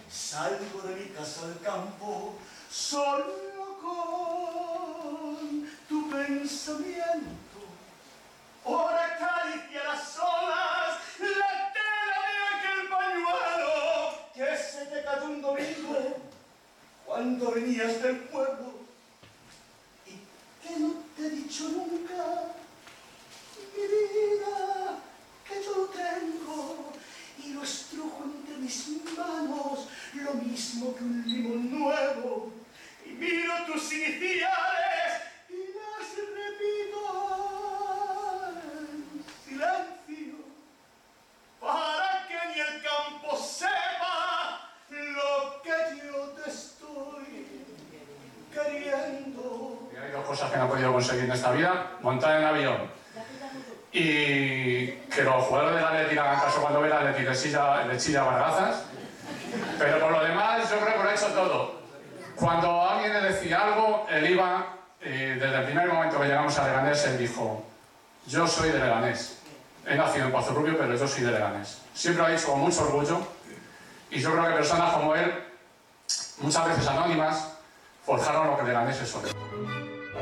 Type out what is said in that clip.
salgo de mi casa al campo, solo con tu pensamiento. Ahora acaricia las olas, la tela de aquel pañuelo que se te cayó un domingo cuando venías del pueblo y que no te he dicho nunca, mi vida, que yo lo tengo y lo estrujo entre mis manos, lo mismo que un limón nuevo, y miro tus iniciales y las repito en silencio, para que ni el campo sepa lo que yo te estoy queriendo. Y hay dos cosas que no he podido conseguir en esta vida: montar en avión y que los jugadores del Atleti hagan caso cuando ven al Atleti le chilla bargazas. Pero por lo demás, yo creo que lo ha hecho todo. Cuando alguien le decía algo, él iba, desde el primer momento que llegamos a Leganés, él dijo: yo soy de Leganés. He nacido en Pozo Rubio, pero yo soy de Leganés. Siempre lo ha dicho con mucho orgullo, y yo creo que personas como él, muchas veces anónimas, forjaron lo que Leganés es hoy.